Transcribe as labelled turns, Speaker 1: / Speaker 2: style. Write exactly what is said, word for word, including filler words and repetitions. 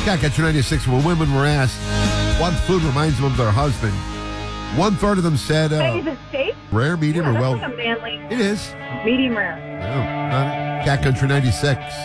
Speaker 1: Cat Country ninety-six, when women were asked what food reminds them of their husband, one third of them said uh,
Speaker 2: Is it steak?
Speaker 1: rare, medium,
Speaker 2: Yeah,
Speaker 1: or
Speaker 2: that's
Speaker 1: well.
Speaker 2: like a manly.
Speaker 1: It is.
Speaker 2: Medium rare.
Speaker 1: Yeah, Cat Country ninety-six.